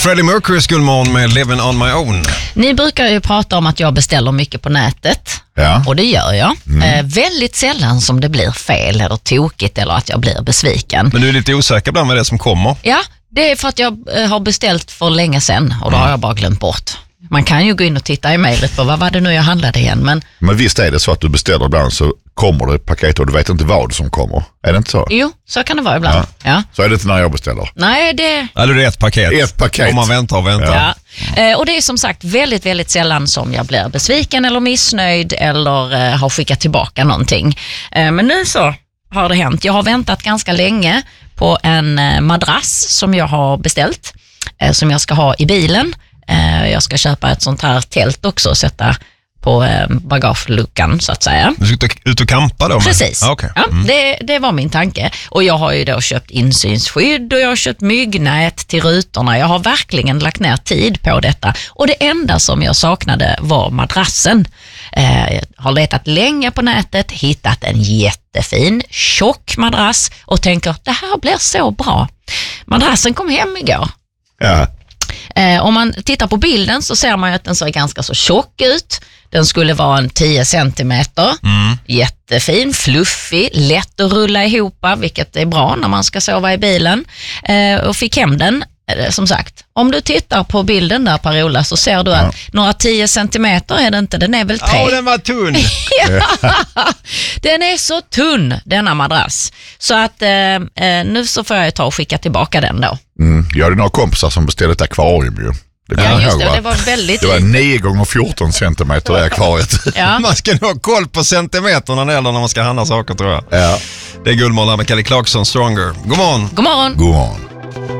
Freddie Mercurys guldmorgon med Living on my own. Ni brukar ju prata om att jag beställer mycket på nätet. Ja. Och det gör jag. Väldigt sällan som det blir fel eller tokigt eller att jag blir besviken. Men du är lite osäker bland med det som kommer. Ja, det är för att jag har beställt för länge sedan och då har jag bara glömt bort. Man kan ju gå in och titta i mejlet på vad var det nu jag handlade igen. Men visst är det så att du beställer ibland så kommer det ett paket och du vet inte vad som kommer. Är det inte så? Jo, så kan det vara ibland. Ja. Så är det inte när jag beställer. Nej, det... Eller det är ett paket. Ett paket. Om man väntar och väntar. Ja. Och det är som sagt väldigt, väldigt sällan som jag blir besviken eller missnöjd eller har skickat tillbaka någonting. Men nu så har det hänt. Jag har väntat ganska länge på en madrass som jag har beställt. Som jag ska ha i bilen. Jag ska köpa ett sånt här tält också och sätta på bagageluckan så att säga. Du ska ut och campa då? Precis. Okay. Ja, det var min tanke. Och jag har ju då köpt insynsskydd och jag har köpt myggnät till rutorna. Jag har verkligen lagt ner tid på detta. Och det enda som jag saknade var madrassen. Jag har letat länge på nätet, hittat en jättefin, tjock madrass och tänker det här blir så bra. Madrassen kom hem igår. Ja. Om man tittar på bilden så ser man ju att den ser ganska så tjock ut. Den skulle vara en 10 centimeter. Jättefin, fluffig, lätt att rulla ihop, vilket är bra när man ska sova i bilen. Och fick hem den, som sagt. Om du tittar på bilden där, Per-Ola, så ser du att några 10 centimeter är det inte, den är väl 3. Ja, den var tunn. Den är så tunn, denna madrass. Så att nu så får jag ta och skicka tillbaka den då. Jag hade några kompisar som beställde ett akvarium ju. Ja, just det, det var väldigt... Det var 9 gånger 14 centimeter i akvariet. Ja. Man ska nog ha koll på centimeterna när man ska handla saker, tror jag. Ja. Det är guldmorgon med Kelly Clarkson, Stronger. God morgon. God morgon. God morgon.